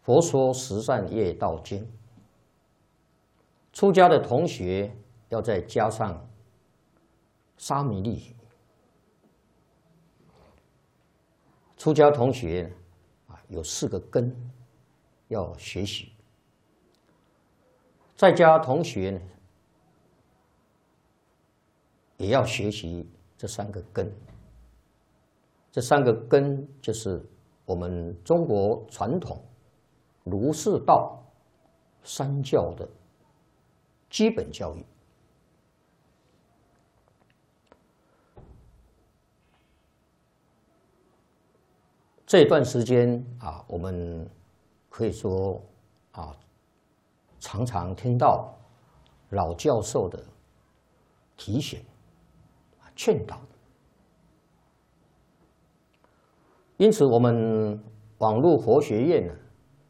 佛说十善业道经。出家的同学要再加上沙弥利。出家同学有4个根要学习，在家同学呢也要学习这3个根。这3个根就是我们中国传统儒释道3教的基本教育。这段时间我们可以说常常听到老教授的提醒、劝导。因此，我们网络佛学院呢，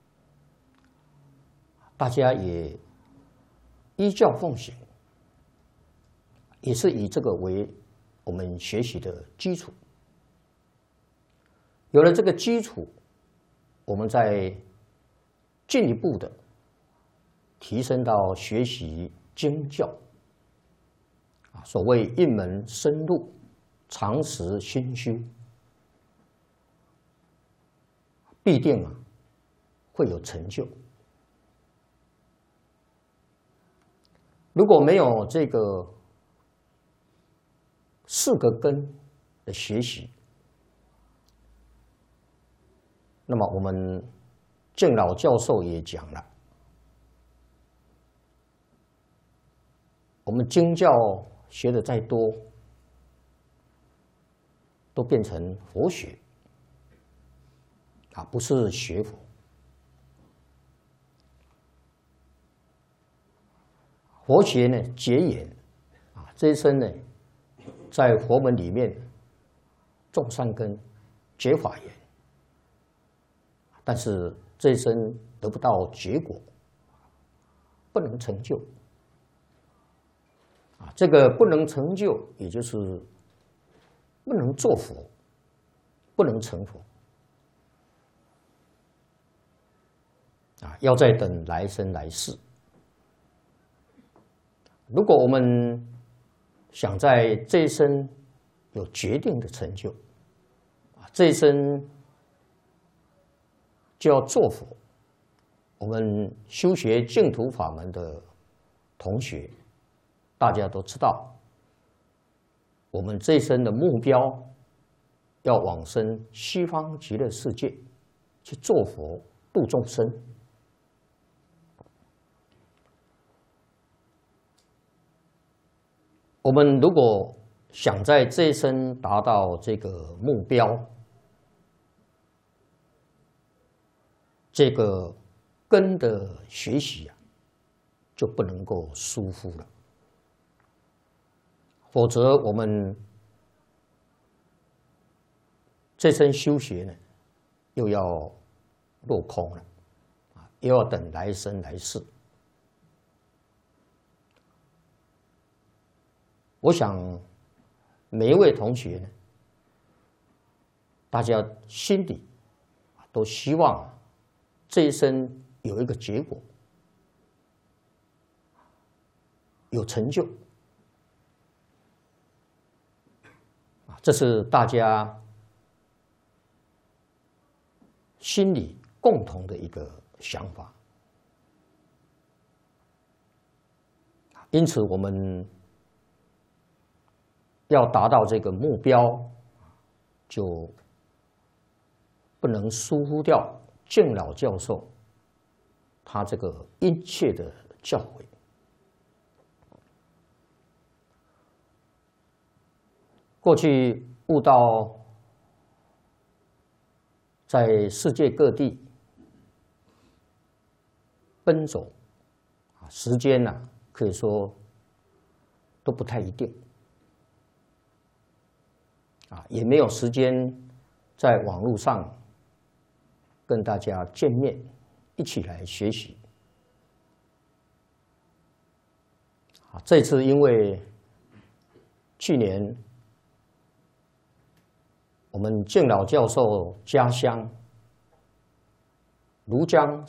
大家也依教奉行，也是以这个为我们学习的基础。有了这个基础，我们再进一步的提升到学习经教。所谓一门深入，长时熏修，必定会有成就。如果没有这个4个根的学习，那么我们敬老教授也讲了，我们经教学的再多，都变成佛学不是学佛。佛学呢，结缘这一生呢，在佛门里面种善根，结法缘。但是这一生得不到结果，不能成就。这个不能成就，也就是不能做佛，不能成佛。要再等来生来世。如果我们想在这一生有决定的成就，这一生就要做佛。我们修学净土法门的同学，大家都知道，我们这一生的目标要往生西方极乐世界，去做佛度众生。我们如果想在这一生达到这个目标，这个根的学习就不能够疏忽了，否则我们这生修学呢，又要落空了，又要等来生来世。我想每一位同学呢，大家心里都希望这一生有一个结果，有成就，这是大家心里共同的一个想法。因此，我们要达到这个目标，就不能疏忽掉敬老教授他这个殷切的教诲。过去悟道在世界各地奔走，时间可以说都不太一定。也没有时间在网络上跟大家见面，一起来学习。这次因为去年我们敬老教授家乡庐江